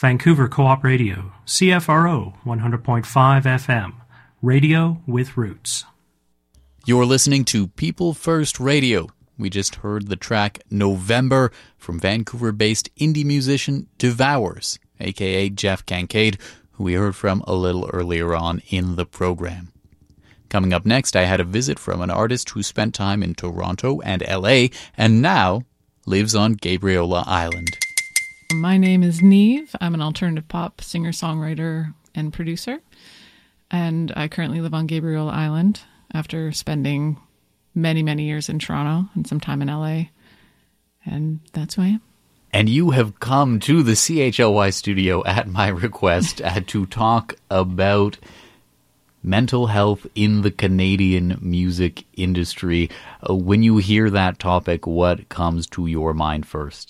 Vancouver Co-op Radio, CFRO 100.5 FM, radio with roots. You're listening to People First Radio. We just heard the track November from Vancouver-based indie musician Devours, a.k.a. Jeff Kincaid, who we heard from a little earlier on in the program. Coming up next, I had a visit from an artist who spent time in Toronto and LA and now lives on Gabriola Island. My name is Neve. I'm an alternative pop singer-songwriter and producer, and I currently live on Gabriola Island after spending many, many years in Toronto and some time in LA, and that's who I am. And you have come to the CHLY studio at my request to talk about mental health in the Canadian music industry. When you hear that topic, what comes to your mind first?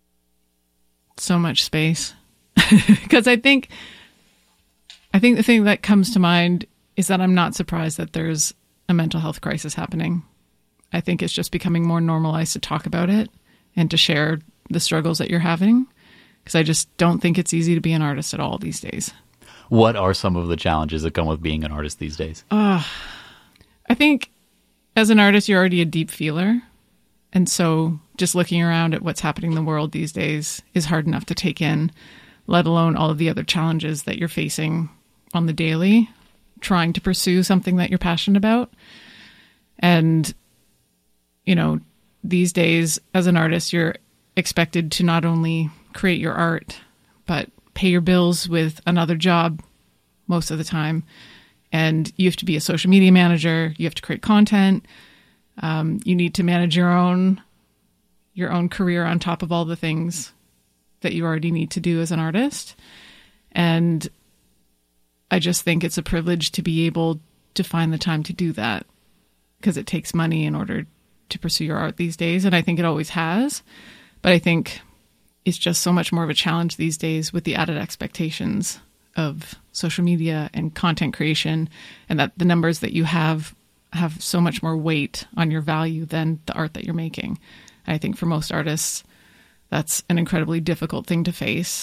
So much space. Because I think the thing that comes to mind is that I'm not surprised that there's a mental health crisis happening. I think it's just becoming more normalized to talk about it and to share the struggles that you're having, because I just don't think it's easy to be an artist at all these days. What are some of the challenges that come with being an artist these days? I think as an artist, you're already a deep feeler. And so just looking around at what's happening in the world these days is hard enough to take in, let alone all of the other challenges that you're facing on the daily, trying to pursue something that you're passionate about. And, you know, these days as an artist, you're expected to not only create your art, but pay your bills with another job most of the time. And you have to be a social media manager. You have to create content. You need to manage your own career on top of all the things that you already need to do as an artist. And I just think it's a privilege to be able to find the time to do that, because it takes money in order to pursue your art these days. And I think it always has. But I think it's just so much more of a challenge these days with the added expectations of social media and content creation, and that the numbers that you have so much more weight on your value than the art that you're making. And I think for most artists, that's an incredibly difficult thing to face,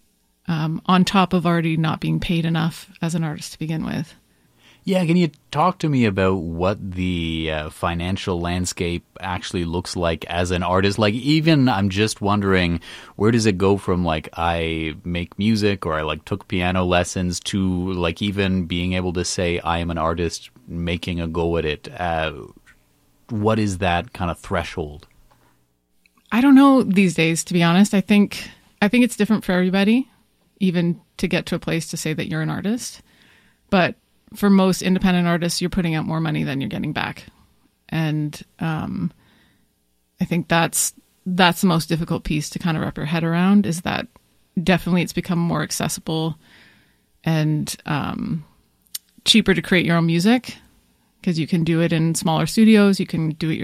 on top of already not being paid enough as an artist to begin with. Yeah, can you talk to me about what the financial landscape actually looks like as an artist? Like, even I'm just wondering, where does it go from, like, I make music or I, like, took piano lessons to, like, even being able to say I am an artist making a go at it? What is that kind of threshold? I don't know these days, to be honest. I think it's different for everybody, even to get to a place to say that you're an artist. But for most independent artists, you're putting out more money than you're getting back. And I think that's the most difficult piece to kind of wrap your head around, is that definitely it's become more accessible and cheaper to create your own music, because you can do it in smaller studios. You can do it